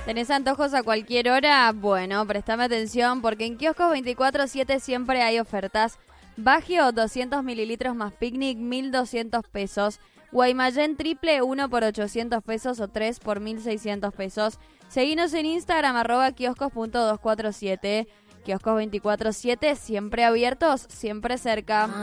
¿Tenés antojos a cualquier hora? Bueno, préstame atención porque en Kioscos 24/7 siempre hay ofertas. Bagio 200 mililitros más picnic 1.200 pesos. Guaymallén triple 1 por 800 pesos o 3 por 1.600 pesos. Seguinos en Instagram @kioscos.247. Kioscos 24/7 siempre abiertos, siempre cerca.